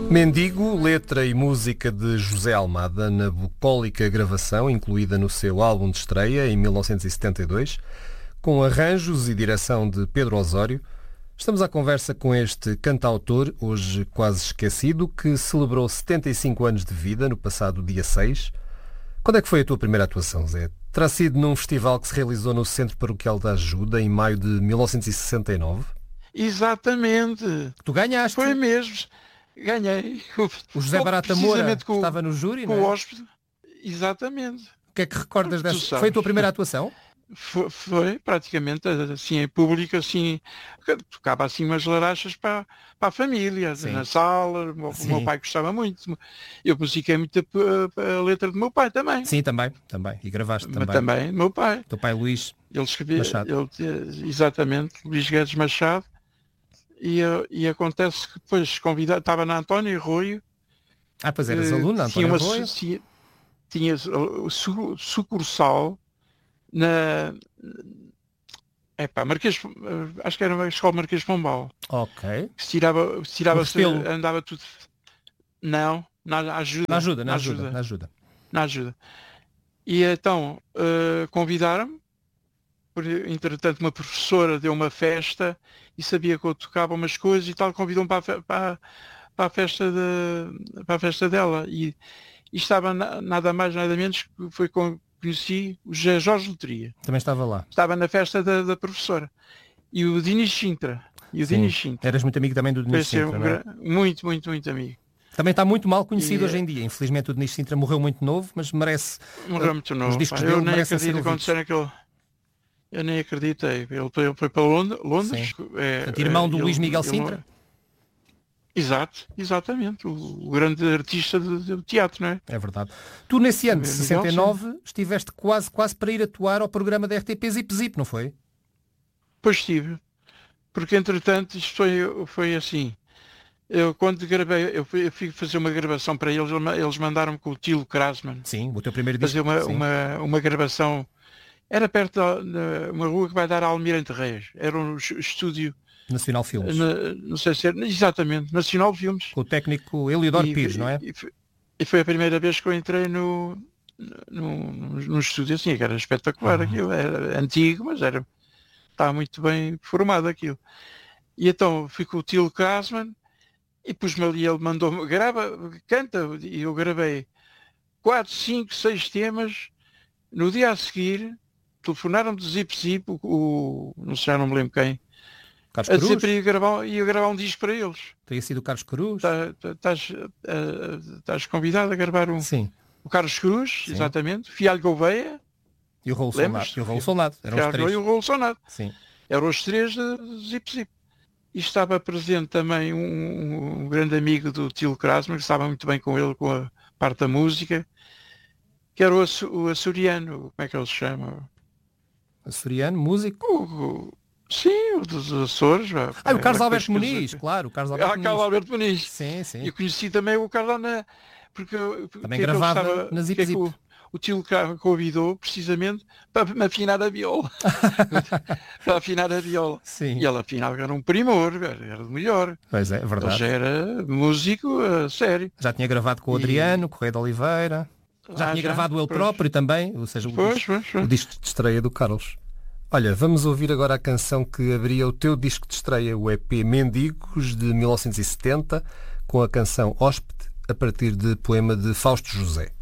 Mendigo, letra e música de José Almada, na bucólica gravação incluída no seu álbum de estreia em 1972, com arranjos e direção de Pedro Osório. Estamos à conversa com este cantautor, hoje quase esquecido, que celebrou 75 anos de vida no passado dia 6. Quando é que foi a tua primeira atuação, Zé? Terá sido num festival que se realizou no Centro Paroquial da Ajuda em maio de 1969? Exatamente. Tu ganhaste. Foi mesmo. Ganhei. O José Barata Moura estava no júri, não é? Com o hóspede. Exatamente. O que é que recordas desta? Foi a tua primeira atuação? Foi praticamente assim em público, assim, tocava assim umas larachas para a família, sim, na sala. O meu pai gostava muito. Eu musiquei muito a letra do meu pai também. Sim, também. E gravaste também. Mas também, meu pai. Teu pai Luís ele escrevia, Machado. Exatamente, Luís Guedes Machado. E acontece que depois convidado, estava na António Arroio. Ah, pois eras aluno na António Arroio? Tinha sucursal na Marquês, acho que era a escola Marquês de Pombal. Ok. Que se tirava andava tudo. Não, na ajuda. E então convidaram-me. Entretanto, uma professora deu uma festa e sabia que eu tocava umas coisas e tal, convidou-me para a festa dela. E estava nada mais, nada menos que foi com conheci o Jorge Loteria. Também estava lá. Estava na festa da professora. E o Dinis Sintra. Eras muito amigo também do Dinis Sintra, não é? Muito amigo. Também está muito mal conhecido hoje em dia. Infelizmente o Dinis Sintra morreu muito novo, mas merece... Morreu muito novo. Os discos dele merecem ser ouvidos. Eu nem acreditei. Ele foi para Londres. Irmão do Luís Miguel Sintra? Exatamente. O grande artista do teatro, não é? É verdade. Tu, nesse ano de 69, estiveste quase para ir atuar ao programa da RTP Zip Zip, não foi? Pois estive. Porque, entretanto, isto foi assim. Eu, quando gravei, eu fui fazer uma gravação para eles mandaram-me com o Tilo Krasman. Sim, o teu primeiro disco. Fazer uma gravação. Era perto de uma rua que vai dar a Almirante Reis. Era um estúdio... Nacional Filmes. Não sei se era... Exatamente, Nacional Filmes. Com o técnico Eliodoro Pires, não é? E foi a primeira vez que eu entrei no estúdio, assim, que era espetacular aquilo. Era antigo, mas estava muito bem formado aquilo. E então fui com o Tilo Krasman e pus-me ali, ele mandou-me, canta, e eu gravei 4, 5, 6 temas. No dia a seguir, telefonaram-me do Zip Zip, não sei, não me lembro quem, Carlos a dizer Cruz? para ia gravar um disco para eles. Teria sido o Carlos Cruz? Estás convidado a gravar Sim. O Carlos Cruz, sim, exatamente, Fialho Gouveia e o Raul Solnado. Eram os três. E o Raul Solnado. Sim. Eram os três de Zip Zip. E estava presente também um grande amigo do Tilo Krasman, que estava muito bem com ele, com a parte da música, que era o açoriano, como é que ele se chama? Açoriano, músico? Sim, o dos Açores. O Carlos Alberto Muniz, claro. O Carlos Alberto Muniz. Sim. E conheci também o Carlos porque também gravava na Zip Zip. O Tilo convidou precisamente para me afinar a viola. Sim. E ele afinava, era um primor, era do melhor. Pois é verdade. Ele já era músico a sério. Já tinha gravado com o Adriano, Correia de Oliveira. Já tinha gravado ele próprio também, ou seja, o disco de estreia do Carlos. Olha, vamos ouvir agora a canção que abria o teu disco de estreia, o EP Mendigos, de 1970, com a canção Hóspede, a partir de poema de Fausto José.